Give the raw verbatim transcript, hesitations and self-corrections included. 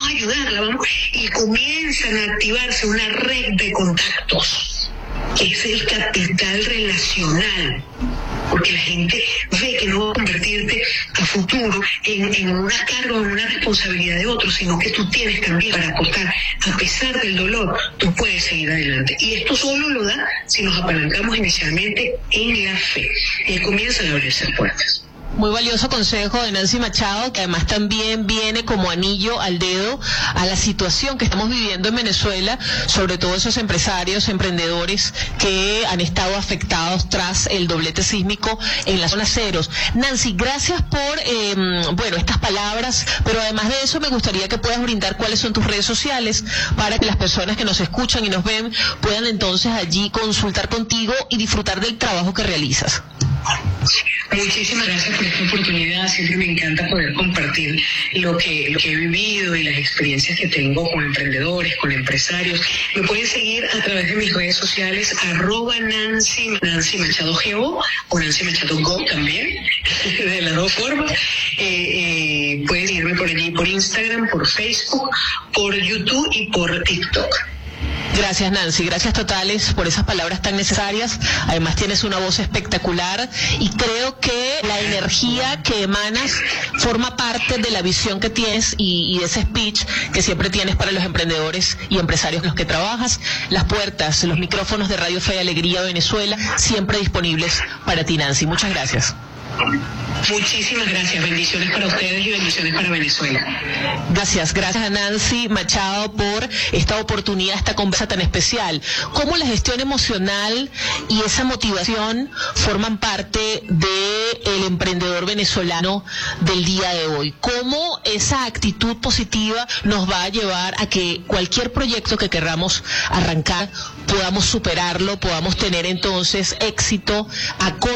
a ayudarla, vamos, y comienzan a activarse una red de contactos, que es el capital relacional, porque la gente ve que no va a convertirte a futuro en, en una carga o en una responsabilidad de otro, sino que tú tienes también para aportar. A pesar del dolor, tú puedes seguir adelante. Y esto solo lo da si nos apalancamos inicialmente en la fe. Y comienzan a abrirse puertas. Muy valioso consejo de Nancy Machado, que además también viene como anillo al dedo a la situación que estamos viviendo en Venezuela, sobre todo esos empresarios, emprendedores que han estado afectados tras el doblete sísmico en las zonas ceros. Nancy, gracias por eh, bueno estas palabras, pero además de eso me gustaría que puedas brindar cuáles son tus redes sociales para que las personas que nos escuchan y nos ven puedan entonces allí consultar contigo y disfrutar del trabajo que realizas. Muchísimas gracias por esta oportunidad. Siempre me encanta poder compartir lo que, lo que he vivido y las experiencias que tengo con emprendedores, con empresarios. Me pueden seguir a través de mis redes sociales, arroba Nancy, Nancy Machado Go o Nancy Machado Go también, de las dos formas. Eh, eh, pueden seguirme por allí, por Instagram, por Facebook, por YouTube y por TikTok. Gracias, Nancy, gracias totales por esas palabras tan necesarias. Además tienes una voz espectacular y creo que la energía que emanas forma parte de la visión que tienes y, y de ese speech que siempre tienes para los emprendedores y empresarios con los que trabajas. Las puertas, los micrófonos de Radio Fe y Alegría Venezuela, siempre disponibles para ti, Nancy. Muchas gracias. Muchísimas gracias, bendiciones para ustedes y bendiciones para Venezuela. Gracias, gracias a Nancy Machado por esta oportunidad, esta conversa tan especial. ¿Cómo la gestión emocional y esa motivación forman parte del emprendedor venezolano del día de hoy? ¿Cómo esa actitud positiva nos va a llevar a que cualquier proyecto que queramos arrancar podamos superarlo, podamos tener entonces éxito a corto